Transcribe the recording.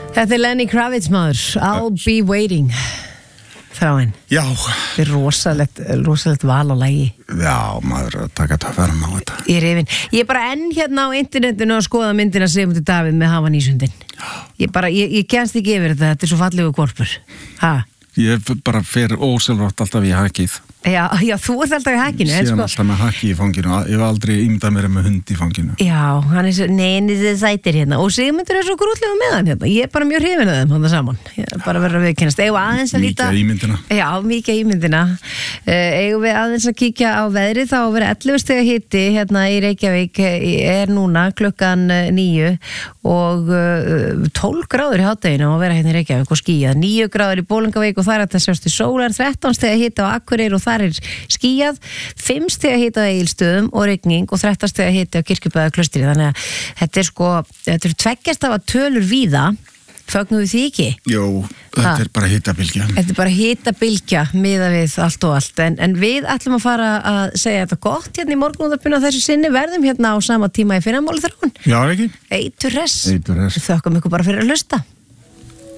Þetta Lenny Kravitz maður, I'll be waiting. Þráinn. Já. Þetta rosalegt val á lagi. Já, maður að taka töfverðum á þetta. Ég er yfin. Ég er bara enn hérna á internetinu að skoða myndina Sigmundur Davíð með Havanísundin. Ég kemst ekki yfir þetta er svo fallegu korpur. Ha? Ég bara fer ósjálfrátt alltaf í hakið. Já, þú ert alltaf í hakinu. Síðan alltaf með haki í fanginu. Ég hef aldrei ímyndað mér með hund í fanginu. Já, hann er svo, neynið þið sætir hérna. Og Sigmundur er svo grútlega með hann hérna. Ég er bara mjög hrifin af þeim hann saman. Ég er bara verið að viðkennast. Eigum við aðeins að líta... Mikið ímyndina. Já, mikið ímyndina. Eigum við aðeins að kíkja á veðrið. Þá að vera 11 stiga hiti hérna í Reykjavík er núna klukkan 9 og 12 gráður í hádeginu að vera hérna í Reykjavík og skýjað. 9 gráður í Bolungarvík og þar að það sjást í sólar, 13 stiga hiti á Akureyri og þar er skýjað, 5 stiga hiti á Egilsstöðum og rigning og 13 stiga hiti á Kirkjubæðarklaustri. Þannig að þetta er tveggjast af að tölur víða. Fögnum við því ekki? Jú, þetta er bara hitabylgja. Þetta er bara hitabylgja miðað við allt og allt. En við ætlum að fara að segja þetta gott hérna í morgunútvarpinu á þessu sinni. Verðum hérna á sama tíma í fyrramálið Þráinn. Já, ekki? Eitur hress. Eitur hress. Þökkum ykkur bara fyrir að hlusta.